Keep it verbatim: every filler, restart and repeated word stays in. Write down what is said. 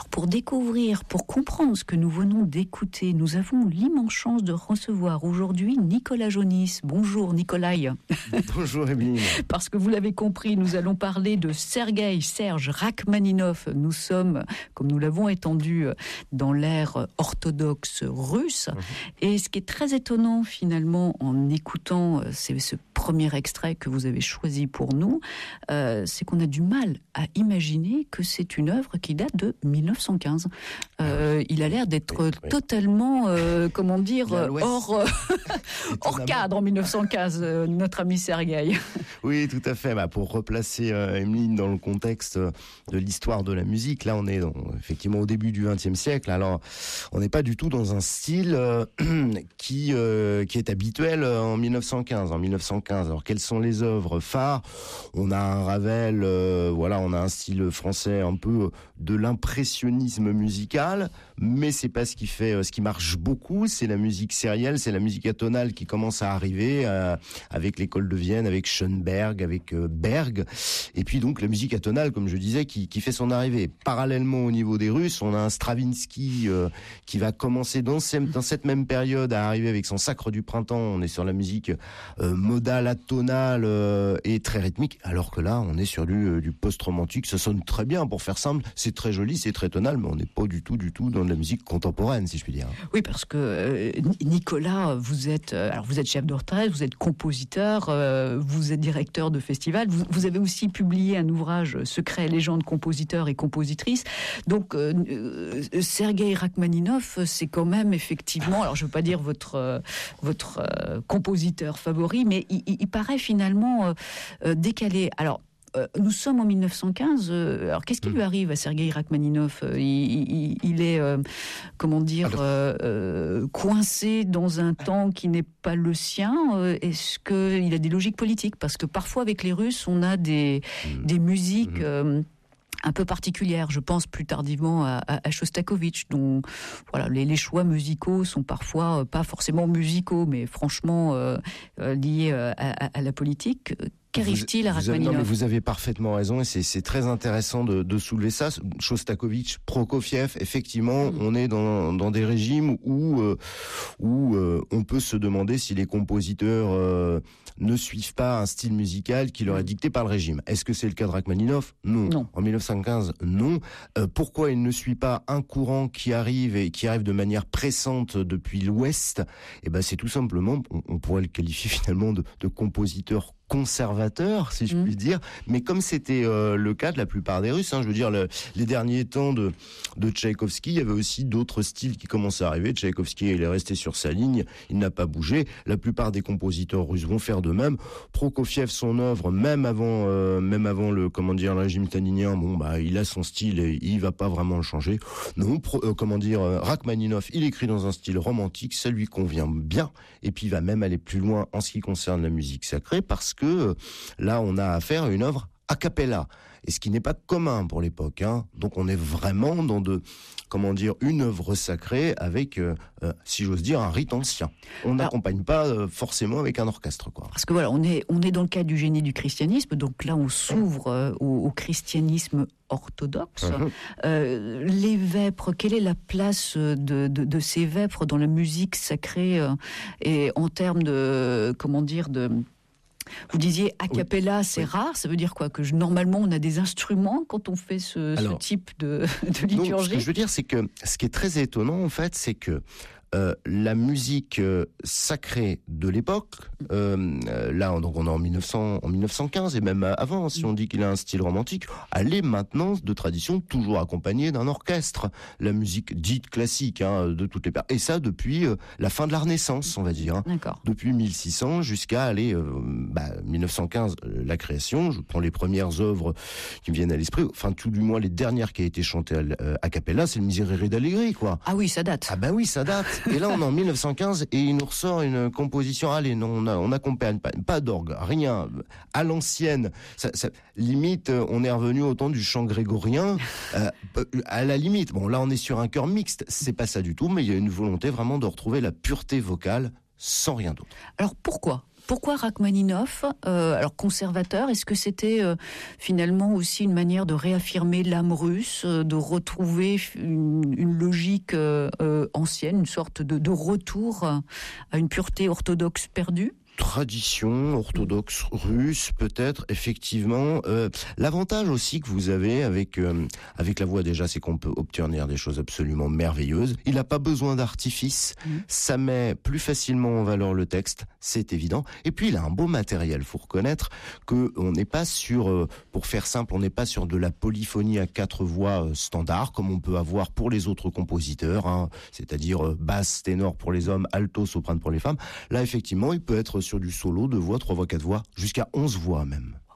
Alors pour découvrir, pour comprendre ce que nous venons d'écouter, nous avons l'immense chance de recevoir aujourd'hui Nicolas Jonis. Bonjour Nicolas. Bonjour Evelyne. Parce que vous l'avez compris, nous allons parler de Sergueï Serge Rachmaninov. Nous sommes, comme nous l'avons étendu, dans l'ère orthodoxe russe. Mmh. Et ce qui est très étonnant finalement en écoutant c'est ce premier extrait que vous avez choisi pour nous, euh, c'est qu'on a du mal à imaginer que c'est une œuvre qui date de mille neuf cent quinze. Euh, il a l'air d'être oui, oui. totalement, euh, comment dire, hors, euh, hors cadre en mille neuf cent quinze, euh, notre ami Sergueï. Oui, tout à fait. Bah, pour replacer euh, Emeline dans le contexte de l'histoire de la musique, là on est dans, effectivement au début du vingtième siècle. Alors on n'est pas du tout dans un style euh, qui, euh, qui est habituel en mille neuf cent quinze. En mille neuf cent quinze, alors quelles sont les œuvres phares? On a un Ravel, euh, voilà, on a un style français un peu de l'impressionnisme musical, mais c'est pas ce qui fait, ce qui marche beaucoup, c'est la musique sérielle, c'est la musique atonale qui commence à arriver euh, avec l'école de Vienne, avec Schoenberg, avec euh, Berg, et puis donc la musique atonale, comme je disais, qui, qui fait son arrivée. Parallèlement au niveau des Russes, on a un Stravinsky euh, qui va commencer dans, ces, dans cette même période à arriver avec son Sacre du printemps. On est sur la musique euh, modale, atonale euh, et très rythmique, alors que là, on est sur du, du post-romantique. Ça sonne très bien, pour faire simple, c'est très joli, c'est très tonal, mais on n'est pas du tout, du tout dans de la musique contemporaine, si je puis dire. Oui, parce que euh, Nicolas, vous êtes, euh, alors vous êtes chef d'orchestre, vous êtes compositeur, euh, vous êtes directeur de festival, vous, vous avez aussi publié un ouvrage Secrets, légendes, compositeurs et compositrices. Donc, euh, euh, Sergueï Rachmaninov, c'est quand même effectivement, alors je ne veux pas dire votre euh, votre euh, compositeur favori, mais il, il paraît finalement euh, euh, décalé. Alors. Euh, nous sommes en mille neuf cent quinze. Euh, alors, qu'est-ce qui lui arrive à Sergueï Rachmaninov? il, il, il est, euh, comment dire, euh, euh, coincé dans un temps qui n'est pas le sien. Euh, est-ce qu'il a des logiques politiques? Parce que parfois, avec les Russes, on a des, mmh. des musiques... Euh, un peu particulière. Je pense plus tardivement à, à, à Shostakovich, dont voilà les, les choix musicaux sont parfois euh, pas forcément musicaux, mais franchement euh, euh, liés euh, à, à la politique. Qu'arrive-t-il à Rachmaninov? Non, mais vous avez parfaitement raison et c'est, c'est très intéressant de, de soulever ça. Shostakovich, Prokofiev, effectivement, mmh. on est dans, dans des régimes où, euh, où euh, on peut se demander si les compositeurs euh, ne suivent pas un style musical qui leur est dicté par le régime. Est-ce que c'est le cas de Rachmaninov? Non. non. En mille neuf cent quinze, non. Euh, pourquoi il ne suit pas un courant qui arrive et qui arrive de manière pressante depuis l'Ouest? Eh ben, c'est tout simplement, on, on pourrait le qualifier finalement de, de compositeur conservateur, si je puis mmh. dire, mais comme c'était euh, le cas de la plupart des Russes, hein, je veux dire, le, les derniers temps de, de Tchaïkovski, il y avait aussi d'autres styles qui commençaient à arriver. Tchaïkovski, il est resté sur sa ligne, il n'a pas bougé. La plupart des compositeurs russes vont faire de même. Prokofiev, son œuvre, même avant, euh, même avant le, comment dire, le régime stalinien, bon, bah, il a son style et il va pas vraiment le changer. Non, pro, euh, comment dire, euh, Rachmaninov, il écrit dans un style romantique, ça lui convient bien, et puis il va même aller plus loin en ce qui concerne la musique sacrée, parce que que là, on a affaire à une œuvre a cappella, et ce qui n'est pas commun pour l'époque. Hein. Donc, on est vraiment dans de, comment dire, une œuvre sacrée avec, euh, euh, si j'ose dire, un rite ancien. On n'accompagne pas euh, forcément avec un orchestre, quoi. Parce que voilà, on est on est dans le cadre du génie du christianisme, donc là, on s'ouvre euh, au, au christianisme orthodoxe. Mmh. Euh, les vêpres, quelle est la place de, de, de ces vêpres dans la musique sacrée euh, et en termes de, comment dire, de Vous disiez a cappella, oui. c'est oui. rare. Ça veut dire quoi? Que je, normalement, on a des instruments quand on fait ce, Alors, ce type de, de liturgie. Donc, ce que je veux dire, c'est que ce qui est très étonnant, en fait, c'est que euh, la musique euh, sacrée de l'époque, euh, là, donc on est en mille neuf cents, en mille neuf cent quinze et même avant, si on dit qu'il a un style romantique, elle est maintenant de tradition toujours accompagnée d'un orchestre. La musique dite classique, hein, de toutes les périodes. Et ça depuis euh, la fin de la Renaissance, on va dire. Hein. D'accord. Depuis mille six cents jusqu'à aller, euh, bah, mille neuf cent quinze, euh, la création. Je prends les premières œuvres qui me viennent à l'esprit. Enfin, tout du moins les dernières qui a été chantées à, euh, a cappella, c'est le Miserere d'Allegri, quoi. Ah oui, ça date. Ah ben oui, ça date. Et là, on est en mille neuf cent quinze et il nous ressort une composition. Allez, non, on, a, on accompagne pas, pas d'orgue, rien. À l'ancienne, ça, ça, limite, on est revenu au temps du chant grégorien. Euh, à la limite, bon, là, on est sur un chœur mixte. C'est pas ça du tout, mais il y a une volonté vraiment de retrouver la pureté vocale sans rien d'autre. Alors pourquoi ? Pourquoi Rachmaninoff, euh, alors conservateur, est-ce que c'était euh, finalement aussi une manière de réaffirmer l'âme russe, euh, de retrouver une, une logique euh, euh, ancienne, une sorte de, de retour à une pureté orthodoxe perdue ? Tradition orthodoxe russe, peut-être, effectivement. Euh, l'avantage aussi que vous avez avec euh, avec la voix, déjà, c'est qu'on peut obtenir des choses absolument merveilleuses. Il n'a pas besoin d'artifice. Mmh. Ça met plus facilement en valeur le texte, c'est évident. Et puis, il a un beau matériel. Faut reconnaître que on n'est pas sur, euh, pour faire simple, on n'est pas sur de la polyphonie à quatre voix euh, standard, comme on peut avoir pour les autres compositeurs, hein, c'est-à-dire euh, basse, ténor pour les hommes, alto, soprano pour les femmes. Là, effectivement, il peut être sur du solo, deux voix, trois voix, quatre voix, jusqu'à onze voix même.